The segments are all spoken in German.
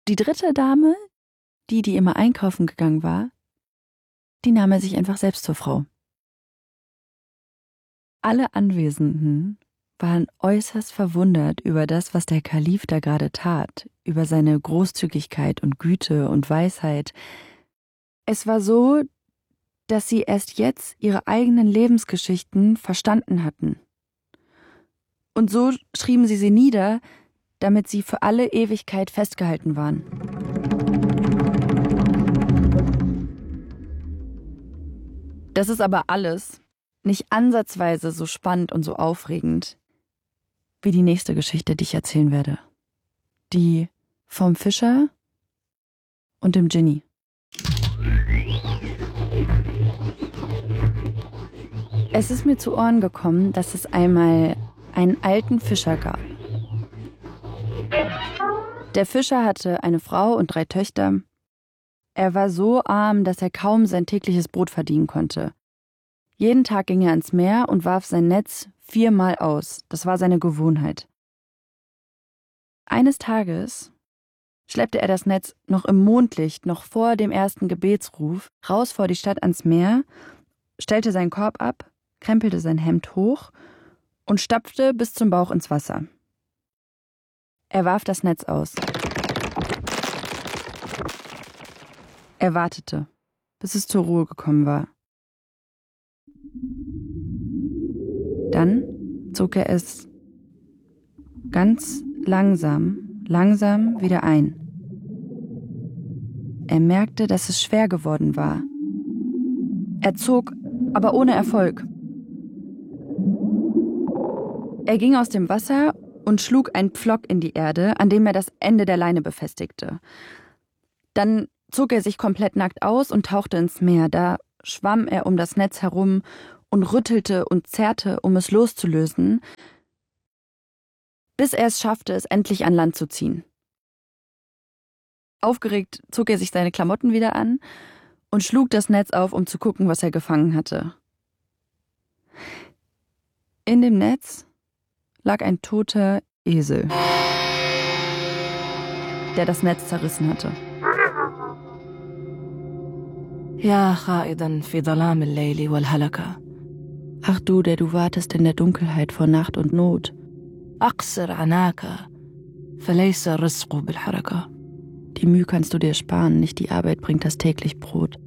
Die dritte Dame, die immer einkaufen gegangen war, die nahm er sich einfach selbst zur Frau. Alle Anwesenden waren äußerst verwundert über das, was der Kalif da gerade tat, über seine Großzügigkeit und Güte und Weisheit. Es war so, dass sie erst jetzt ihre eigenen Lebensgeschichten verstanden hatten. Und so schrieben sie nieder, damit sie für alle Ewigkeit festgehalten waren. Das ist aber alles nicht ansatzweise so spannend und so aufregend wie die nächste Geschichte, die ich erzählen werde. Die vom Fischer und dem Dschinni. Es ist mir zu Ohren gekommen, dass es einmal einen alten Fischer gab. Der Fischer hatte eine Frau und 3 Töchter. Er war so arm, dass er kaum sein tägliches Brot verdienen konnte. Jeden Tag ging er ans Meer und warf sein Netz 4-mal aus. Das war seine Gewohnheit. Eines Tages schleppte er das Netz noch im Mondlicht, noch vor dem ersten Gebetsruf, raus vor die Stadt ans Meer, stellte seinen Korb ab, krempelte sein Hemd hoch und stapfte bis zum Bauch ins Wasser. Er warf das Netz aus. Er wartete, bis es zur Ruhe gekommen war. Dann zog er es ganz langsam wieder ein. Er merkte, dass es schwer geworden war. Er zog, aber ohne Erfolg. Er ging aus dem Wasser und schlug einen Pflock in die Erde, an dem er das Ende der Leine befestigte. Dann zog er sich komplett nackt aus und tauchte ins Meer. Da schwamm er um das Netz herum und rüttelte und zerrte, um es loszulösen, bis er es schaffte, es endlich an Land zu ziehen. Aufgeregt zog er sich seine Klamotten wieder an und schlug das Netz auf, um zu gucken, was er gefangen hatte. In dem Netz lag ein toter Esel, der das Netz zerrissen hatte. Ja, khaidan fi dhalam al-layli wal-halaka. Ach du, der du wartest in der Dunkelheit vor Nacht und Not. Aqsir anaka, falaysa rizqu bil-haraka. Die Mühe kannst du dir sparen, nicht die Arbeit bringt das täglich Brot.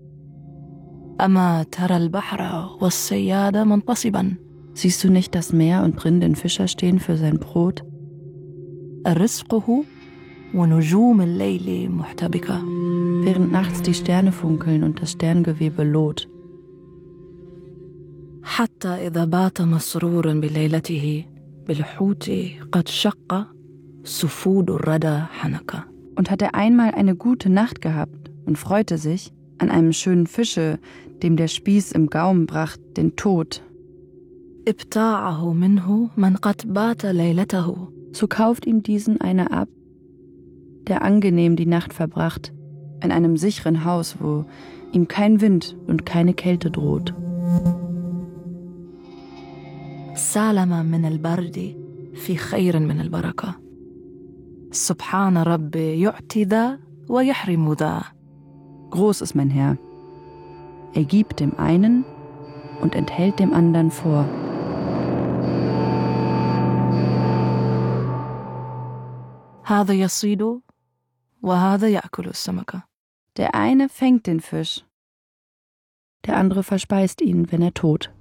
Ama tara al-bahra was-sayyada muntasiban. Siehst du nicht das Meer und drin den Fischer stehen für sein Brot? Rizquhu wa nujum al-layli muhtabika. Während nachts die Sterne funkeln und das Sterngewebe loht. حتى إذا بات مسرورا بليلته بالحوت قد شق سفود الردى حنكا. Und hat er einmal eine gute Nacht gehabt und freute sich an einem schönen Fische, dem der Spieß im Gaumen bracht, den Tod. ابتاعه منه من قد بات ليلته. So kauft ihm diesen einer ab, der angenehm die Nacht verbracht, in einem sicheren Haus, wo ihm kein Wind und keine Kälte droht. سالم من البرد في خير من البركة. سبحان ربي يعطي ذا ويحرم ذا. Groß ist mein Herr. Er gibt dem einen und enthält dem anderen vor. هذا يصيد وهذا يأكل السمكة. Der eine fängt den Fisch, der andere verspeist ihn, wenn er tot.